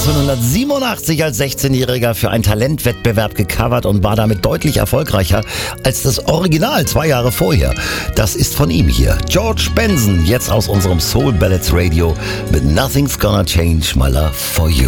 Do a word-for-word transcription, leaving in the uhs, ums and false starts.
neunzehnhundertsiebenundachtzig als sechzehnjähriger für einen Talentwettbewerb gecovert und war damit deutlich erfolgreicher als das Original zwei Jahre vorher. Das ist von ihm hier. George Benson, jetzt aus unserem Soul Ballads Radio mit Nothing's Gonna Change My Love for You.